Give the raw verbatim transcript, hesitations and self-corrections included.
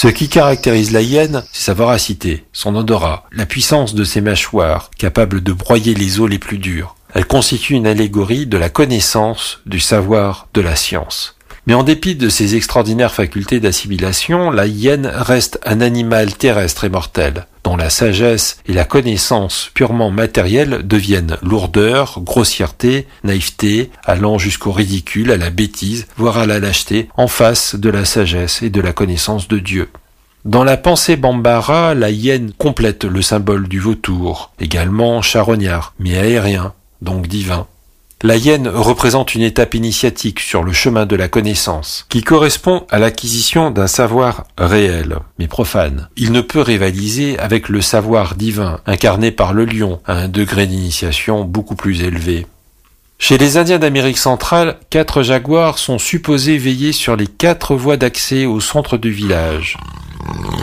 Ce qui caractérise la hyène, c'est sa voracité, son odorat, la puissance de ses mâchoires, capables de broyer les os les plus durs. Elle constitue une allégorie de la connaissance, du savoir, de la science. Mais en dépit de ses extraordinaires facultés d'assimilation, la hyène reste un animal terrestre et mortel, dont la sagesse et la connaissance purement matérielle deviennent lourdeur, grossièreté, naïveté, allant jusqu'au ridicule, à la bêtise, voire à la lâcheté, en face de la sagesse et de la connaissance de Dieu. Dans la pensée bambara, la hyène complète le symbole du vautour, également charognard, mais aérien, donc divin. La hyène représente une étape initiatique sur le chemin de la connaissance, qui correspond à l'acquisition d'un savoir réel, mais profane. Il ne peut rivaliser avec le savoir divin, incarné par le lion, à un degré d'initiation beaucoup plus élevé. Chez les Indiens d'Amérique centrale, quatre jaguars sont supposés veiller sur les quatre voies d'accès au centre du village.